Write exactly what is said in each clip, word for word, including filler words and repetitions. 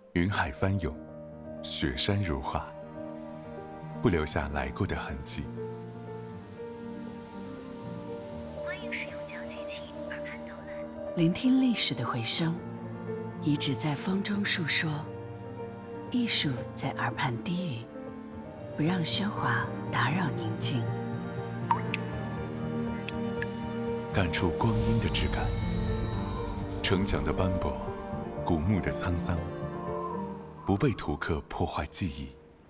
云海翻涌，雪山如画，不留下来过的痕迹。 欢迎使用讲解器耳畔导览。 聆听历史的回声，遗址在风中述说，艺术在耳畔低语，不让喧哗打扰宁静。 感触光阴的质感，城墙的斑驳，古墓的沧桑，不被图刻破坏记忆。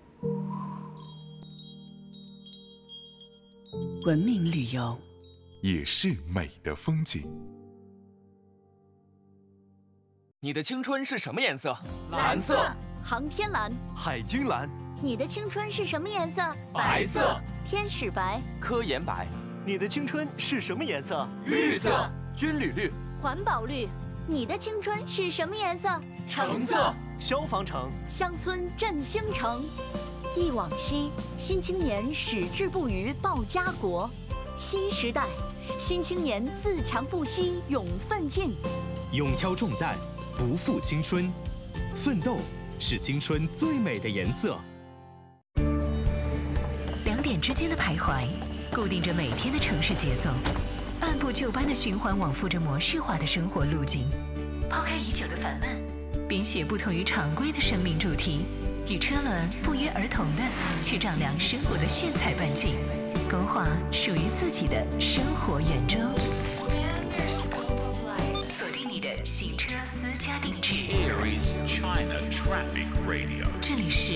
文明旅游也是美的风景。 你的青春是什么颜色？ 蓝色。 航天蓝。 海军蓝。 你的青春是什么颜色？ 白色。 天使白。 科研白。 你的青春是什么颜色？ 绿色。 军旅绿。 环保绿。你的青春是什么颜色？ 橙色。 消防橙。 乡村振兴城。忆往昔，新青年矢志不渝报家国。新时代，新青年自强不息勇奋进。 勇挑重担，不负青春。奋斗是青春最美的颜色。 两点之间的徘徊，固定着每天的城市节奏，按部就班的循环往复着模式化的生活路径。抛开已久的烦闷，编写不同于常规的生命主题，与车轮不约而同的去丈量生活的炫彩半径，勾画属于自己的生活圆周。锁定你的行车私家定制。 Aries China Traffic Radio。 这里是